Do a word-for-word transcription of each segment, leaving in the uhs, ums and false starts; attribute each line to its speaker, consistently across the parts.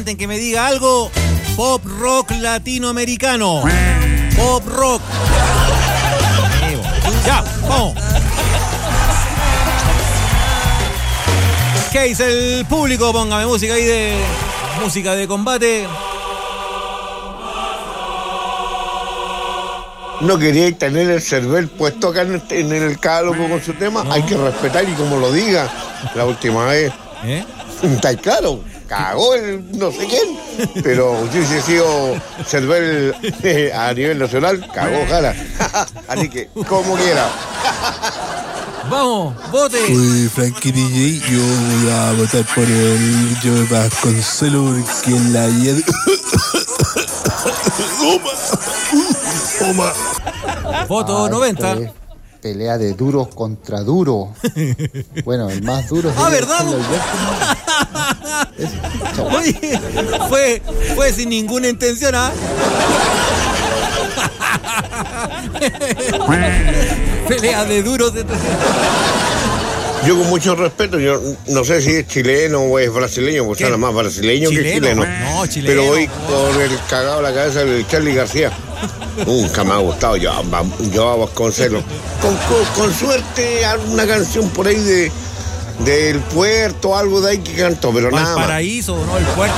Speaker 1: cantante que me diga algo. Pop rock latinoamericano. Pop rock. Ya, vamos. ¿Qué dice el público? Póngame música ahí de... música de combate.
Speaker 2: No quería tener el Cervel puesto acá en el, en el catálogo con su tema. No. Hay que respetar y como lo diga la última vez. ¿Eh? Está claro, cagó el no sé quién. Pero si hubiese sido Cervel eh, a nivel nacional, cagó jala. Así que, como quiera.
Speaker 1: Vamos, vote.
Speaker 3: Soy Frankie D J, yo voy a votar por el Joe Vasconcelos porque en la ayer.
Speaker 1: Toma. Voto ah, noventa.
Speaker 4: Este, pelea de duros contra duros. Bueno, el más duro es
Speaker 1: ah, ¿verdad? Oye, fue, fue sin ninguna intención, ¿ah? Pelea de duros. De...
Speaker 2: Yo con mucho respeto, yo no sé si es chileno o es brasileño, pues suena más brasileño ¿Chileno? que chileno.
Speaker 1: No, chileno.
Speaker 2: Pero voy con el cagado a la cabeza del Charly García. Nunca me ha gustado yo, yo a Vasconcelos. Con, con, con suerte alguna canción por ahí de del puerto, algo de ahí que cantó, pero nada más.
Speaker 1: El paraíso, no el puerto.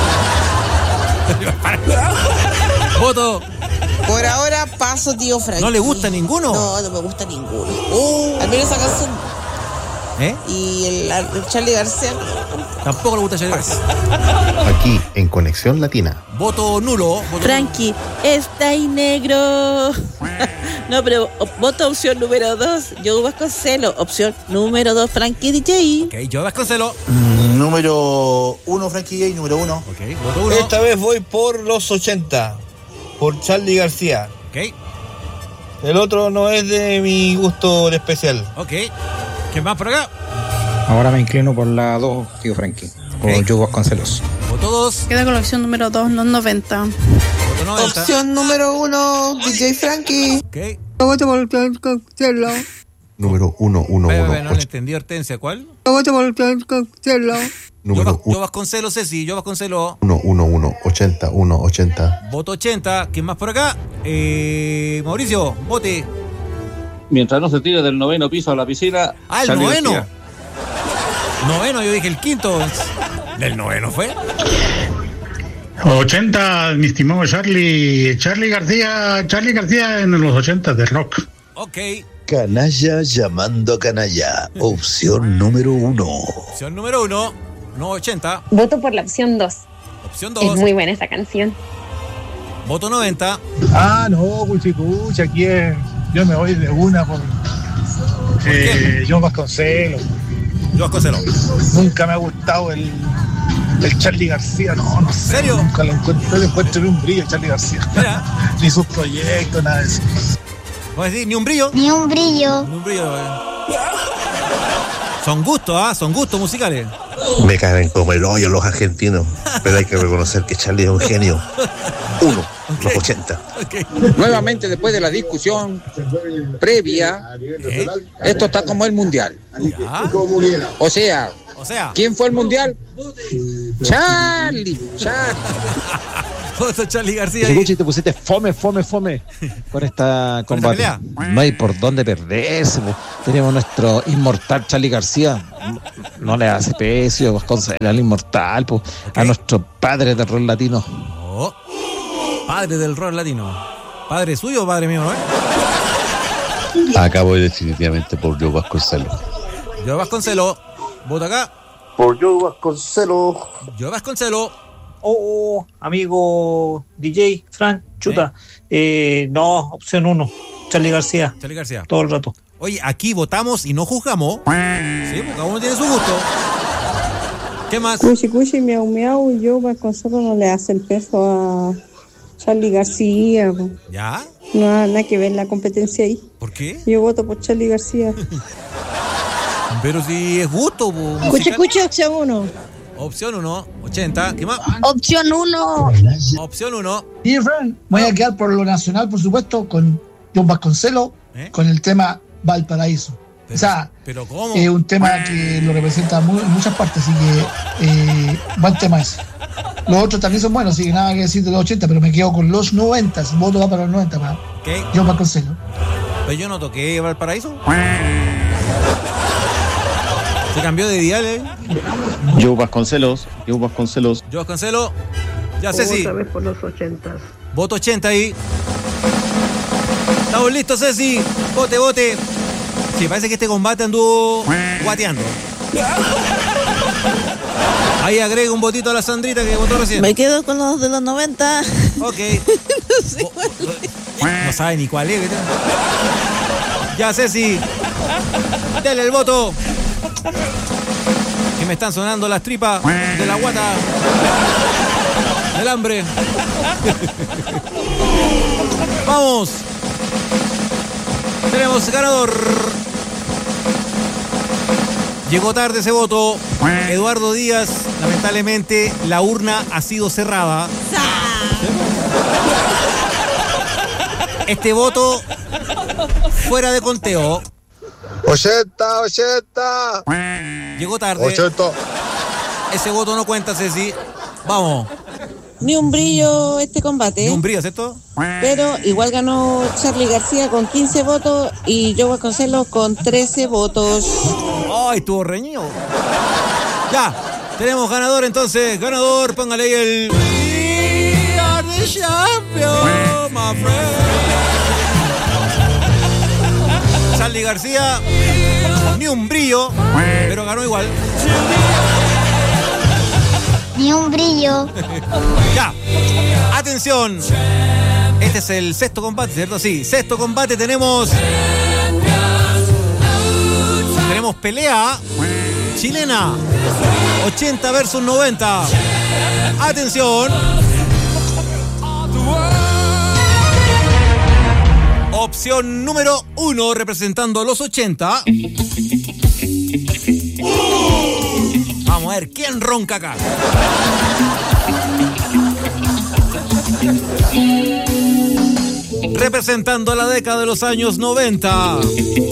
Speaker 1: Voto.
Speaker 5: Por ahora paso, tío Frankie.
Speaker 1: ¿No le gusta ninguno?
Speaker 5: No, no me gusta ninguno. Uh, Al menos esa canción.
Speaker 1: ¿Eh?
Speaker 5: Y el, el Charly García.
Speaker 1: Tampoco le gusta Charly García.
Speaker 6: Aquí, en Conexión Latina.
Speaker 1: Voto nulo. Voto
Speaker 7: Frankie,
Speaker 1: nulo.
Speaker 7: está ahí negro. No, pero voto opción número dos. Joe Vasconcelos. Opción número dos, Frankie D J.
Speaker 1: Ok, Joe Vasconcelos.
Speaker 8: Mm, número uno, Frankie D J, número uno.
Speaker 1: Ok, voto uno.
Speaker 9: Esta vez voy por los ochenta. Por Charly García.
Speaker 1: Ok.
Speaker 9: El otro no es de mi gusto de especial.
Speaker 1: Ok. ¿Qué más por acá?
Speaker 10: Ahora me inclino por la dos, tío Frankie. Por okay. Joe Vasconcelos.
Speaker 1: Voto dos.
Speaker 11: Queda con la opción número dos, los noventa.
Speaker 1: Voto noventa.
Speaker 5: Opción número uno, D J Frankie.
Speaker 1: Ok.
Speaker 5: Yo voto por Vasconcelos.
Speaker 6: Número uno, uno,
Speaker 1: Bebe,
Speaker 6: uno.
Speaker 1: Bebe, no le entendí, Hortensia. ¿Cuál?
Speaker 5: Yo voto por Vasconcelos.
Speaker 6: Número
Speaker 1: Yo Vasconcelos, Ceci, yo Vasconcelos.
Speaker 6: uno, uno, uno, ochenta, uno, ochenta.
Speaker 1: Voto ochenta. ¿Quién más por acá? Eh, Mauricio, vote.
Speaker 12: Mientras no se tire del noveno piso a la piscina.
Speaker 1: Ah, el
Speaker 12: Charly
Speaker 1: noveno.
Speaker 12: García.
Speaker 1: Noveno, yo dije el quinto. ¿Del noveno fue?
Speaker 13: ochenta, mi estimado Charly. Charly García, Charly García en los ochenta de rock.
Speaker 1: Ok.
Speaker 14: Canalla llamando a canalla. Opción número uno.
Speaker 1: Opción número uno. No ochenta.
Speaker 15: Voto por la opción dos.
Speaker 1: Opción dos.
Speaker 15: Es muy buena esa canción.
Speaker 1: Voto noventa.
Speaker 16: Ah, no, cuchicucha, aquí es. Yo me voy de una por. ¿Por eh, Joe Vasconcelos.
Speaker 1: Joe Vasconcelos.
Speaker 16: Nunca me ha gustado el. El Charly García, no, no sé.
Speaker 1: ¿En serio?
Speaker 16: Nunca lo encuentro, no le encuentro ni un brillo, Charly García.
Speaker 1: Mira.
Speaker 16: Ni sus proyectos, nada de eso.
Speaker 1: ¿Vos decís ni un brillo?
Speaker 15: Ni un brillo.
Speaker 1: Ni un brillo. Eh. Son gustos, ¿ah? ¿eh? Son gustos musicales.
Speaker 14: Me caen como el hoyo los argentinos, pero hay que reconocer que Charly es un genio. Uno, okay. Los ochenta.
Speaker 10: Okay. Nuevamente, después de la discusión previa, ¿eh? Esto está como el mundial.
Speaker 1: ¿Ya?
Speaker 10: O sea,
Speaker 1: o sea,
Speaker 10: ¿quién fue el mundial? Charly, Charly.
Speaker 1: Voto Charly García.
Speaker 17: Si te pusiste fome, fome, fome con esta combate. No hay por dónde perderse. Pues. Tenemos nuestro inmortal Charly García. No le hace peso Vasconcelos al inmortal, pues, okay. A nuestro padre del rock latino.
Speaker 1: Oh. Padre del rock latino. ¿Padre suyo o padre mío, no? ¿Eh?
Speaker 6: Acabo definitivamente por Joe Vasconcelos.
Speaker 1: Joe Vasconcelos. Voto acá.
Speaker 2: Por Joe Vasconcelos.
Speaker 1: Joe Vasconcelos.
Speaker 18: Oh, oh, amigo D J, Frank, chuta. ¿Eh? Eh, no, opción uno, Charly García.
Speaker 1: Charly García.
Speaker 18: Todo el rato.
Speaker 1: Oye, aquí votamos y no juzgamos. Sí, porque cada uno tiene su gusto. ¿Qué más?
Speaker 19: Cuchi, cuchi, miau, miau. Y yo, Vasconcelos no le hace el peso a Charly García.
Speaker 1: ¿Ya?
Speaker 19: No, nada que ver la competencia ahí.
Speaker 1: ¿Por qué?
Speaker 19: Yo voto por Charly García.
Speaker 1: Pero si es gusto.
Speaker 7: Cuchi, cuchi, opción uno.
Speaker 1: Opción uno, ochenta. ¿Qué más?
Speaker 7: Opción uno.
Speaker 1: Opción uno.
Speaker 16: Y Fran, voy a quedar por lo nacional, por supuesto, con Joe Vasconcelos, ¿eh? Con el tema Valparaíso.
Speaker 1: Pero,
Speaker 16: o sea,
Speaker 1: ¿pero cómo?
Speaker 16: Es eh, un tema que lo representa muy, en muchas partes, así que eh, buen tema ese. Los otros también son buenos, así que nada que decir de los ochenta, pero me quedo con los noventa. Voto va para los noventa, más.
Speaker 1: ¿Qué?
Speaker 16: Yo Vasconcelos.
Speaker 1: Pero yo no toqué Valparaíso. Se cambió de dial, ¿eh?
Speaker 12: Yo Vasconcelos, yo Vasconcelos.
Speaker 1: Yo Vasconcelos. Ya Ceci.
Speaker 19: Otra vez por los ochentas.
Speaker 1: Voto ochenta ahí. Estamos listos, Ceci. Vote, vote. Sí, parece que este combate anduvo guateando. Ahí agrega un votito a la Sandrita que votó recién.
Speaker 7: Me quedo con los de los noventa.
Speaker 1: Ok.
Speaker 7: No sé cuál es.
Speaker 1: No sabe ni cuál es. Ya, Ceci. Dale el voto. Que me están sonando las tripas de la guata. Del hambre. Vamos. Tenemos ganador. Llegó tarde ese voto. Eduardo Díaz. Lamentablemente la urna ha sido cerrada. Este voto fuera de conteo.
Speaker 2: ochenta, ochenta.
Speaker 1: Llegó tarde.
Speaker 2: ochenta.
Speaker 1: Ese voto no cuenta, Ceci. Vamos.
Speaker 7: Ni un brillo este combate.
Speaker 1: Ni un brillo, ¿cierto?
Speaker 7: Pero igual ganó Charly García con quince votos y yo Vasconcelos con trece votos.
Speaker 1: ¡Ay, estuvo reñido! Ya, tenemos ganador entonces. Ganador, póngale ahí el... We are the champion, my friend. Charly García, ni un brillo, pero ganó igual.
Speaker 15: Ni un brillo.
Speaker 1: Ya, atención. Este es el sexto combate, ¿cierto? Sí, sexto combate. Tenemos Tenemos pelea chilena, ochenta versus noventa. Atención. Opción número uno representando a los ochenta. Vamos a ver quién ronca acá. Representando a la década de los años noventa.